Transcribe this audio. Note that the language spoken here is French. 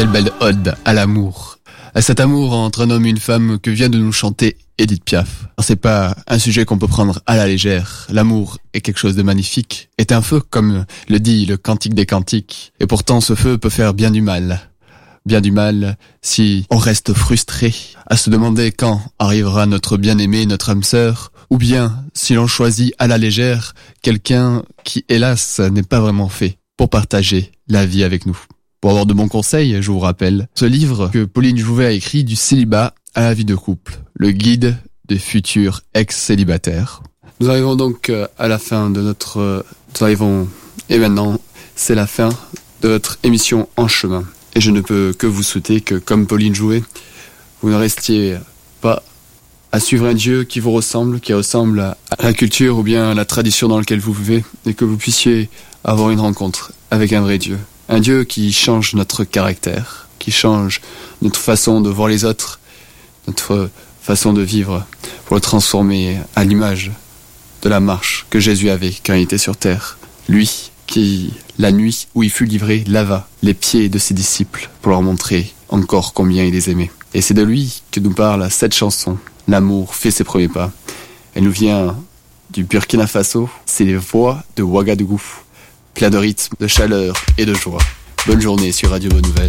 Quelle belle ode à l'amour. À cet amour entre un homme et une femme que vient de nous chanter Édith Piaf. Alors, c'est pas un sujet qu'on peut prendre à la légère. L'amour est quelque chose de magnifique, est un feu comme le dit le Cantique des Cantiques. Et pourtant ce feu peut faire bien du mal. Bien du mal si on reste frustré à se demander quand arrivera notre bien-aimé, notre âme sœur, ou bien si l'on choisit à la légère quelqu'un qui hélas n'est pas vraiment fait pour partager la vie avec nous. Pour avoir de bons conseils, je vous rappelle ce livre que Pauline Jouvet a écrit du célibat à la vie de couple, le guide des futurs ex-célibataires. Nous arrivons donc à la fin de notre... Et maintenant, c'est la fin de votre émission En Chemin. Et je ne peux que vous souhaiter que, comme Pauline Jouvet, vous ne restiez pas à suivre un Dieu qui vous ressemble, qui ressemble à la culture ou bien à la tradition dans laquelle vous vivez, et que vous puissiez avoir une rencontre avec un vrai Dieu. Un Dieu qui change notre caractère, qui change notre façon de voir les autres, notre façon de vivre, pour le transformer à l'image de la marche que Jésus avait quand il était sur terre. Lui qui, la nuit où il fut livré, lava les pieds de ses disciples pour leur montrer encore combien il les aimait. Et c'est de lui que nous parle cette chanson, L'amour fait ses premiers pas. Elle nous vient du Burkina Faso, c'est les voix de Ouagadougou. Plein de rythme, de chaleur et de joie. Bonne journée sur Radio Bonne Nouvelle.